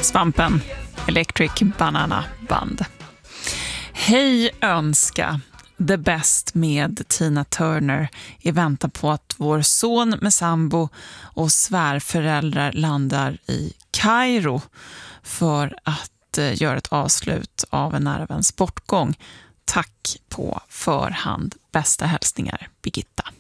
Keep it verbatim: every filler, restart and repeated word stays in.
Svampen, Electric Banana Band. Hej önska, The Best med Tina Turner i väntan på att vår son med sambo och svärföräldrar landar i Kairo för att eh, göra ett avslut av en nära väns bortgång. Tack på förhand. Bästa hälsningar, Birgitta.